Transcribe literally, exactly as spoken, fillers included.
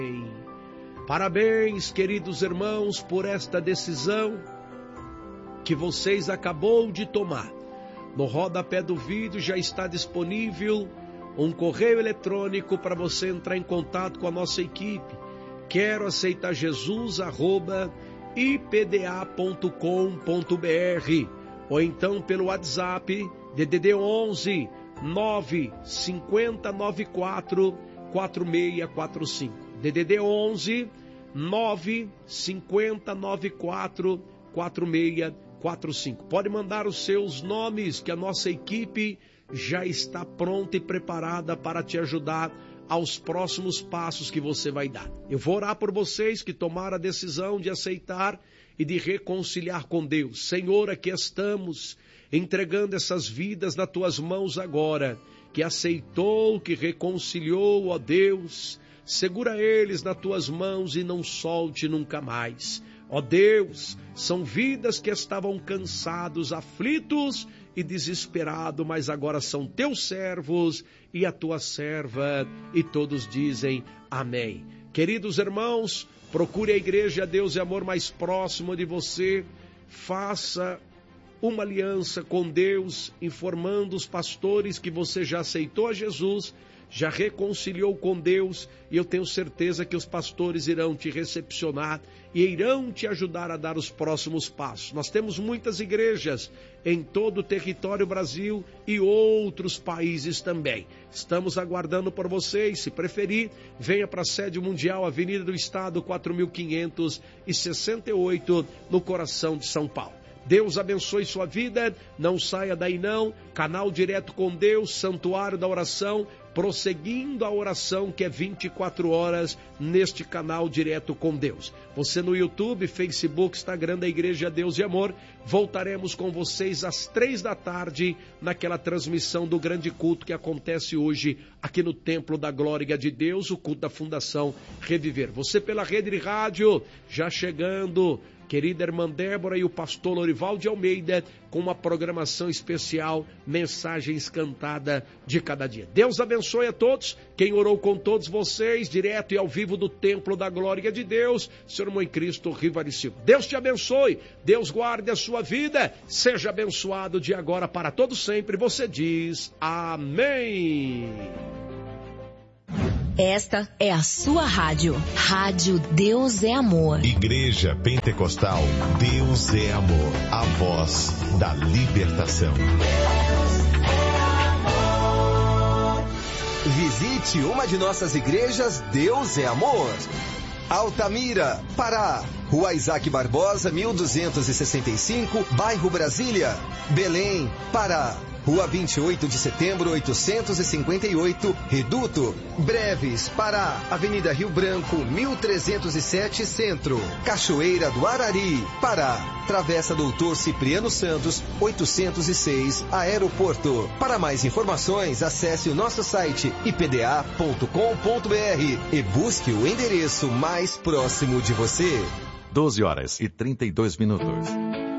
Parabéns, queridos irmãos, por esta decisão que vocês acabou de tomar. No rodapé do vídeo já está disponível um correio eletrônico para você entrar em contato com a nossa equipe. Quero aceitar Jesus, arroba i p d a ponto com ponto b r, ou então pelo WhatsApp D D D onze nove cinco zero nove quatro quatro seis quatro cinco. D D D onze nove cinco zero nove quatro quatro seis quatro cinco. Pode mandar os seus nomes, que a nossa equipe já está pronta e preparada para te ajudar aos próximos passos que você vai dar. Eu vou orar por vocês que tomaram a decisão de aceitar e de reconciliar com Deus. Senhor, aqui estamos entregando essas vidas nas tuas mãos agora, que aceitou, que reconciliou, ó Deus. Segura eles nas tuas mãos e não solte nunca mais. Ó Deus, são vidas que estavam cansados, aflitos e desesperados, mas agora são teus servos e a tua serva, e todos dizem amém. Queridos irmãos, procure a Igreja Deus e Amor mais próximo de você, faça uma aliança com Deus, informando os pastores que você já aceitou a Jesus, já reconciliou com Deus, e eu tenho certeza que os pastores irão te recepcionar e irão te ajudar a dar os próximos passos. Nós temos muitas igrejas em todo o território Brasil e outros países também. Estamos aguardando por vocês. Se preferir, venha para a sede mundial, Avenida do Estado, quatro mil quinhentos e sessenta e oito, no coração de São Paulo. Deus abençoe sua vida, não saia daí não. Canal Direto com Deus, Santuário da Oração, prosseguindo a oração que é vinte e quatro horas neste canal Direto com Deus. Você no YouTube, Facebook, Instagram da Igreja Deus e Amor. Voltaremos com vocês às três da tarde naquela transmissão do grande culto que acontece hoje aqui no Templo da Glória de Deus, o culto da Fundação Reviver. Você pela rede de rádio, já chegando, querida irmã Débora e o pastor Lorival de Almeida, com uma programação especial, mensagens cantadas de cada dia. Deus abençoe a todos, quem orou com todos vocês, direto e ao vivo do Templo da Glória de Deus, seu irmão em Cristo, Rivari Silva. Deus te abençoe, Deus guarde a sua vida, seja abençoado de agora para todo sempre. Você diz amém. Esta é a sua rádio. Rádio Deus é Amor. Igreja Pentecostal Deus é Amor. A voz da libertação. Visite uma de nossas igrejas Deus é Amor. Altamira, Pará. Rua Isaac Barbosa, mil duzentos e sessenta e cinco, bairro Brasília. Belém, Pará. Rua vinte e oito de setembro, oitocentos e cinquenta e oito, Reduto. Breves, Pará, Avenida Rio Branco, mil trezentos e sete, Centro. Cachoeira do Arari, Pará. Travessa Doutor Cipriano Santos, oitocentos e seis, Aeroporto. Para mais informações, acesse o nosso site i p d a ponto com ponto b r e busque o endereço mais próximo de você. doze horas e trinta e dois minutos.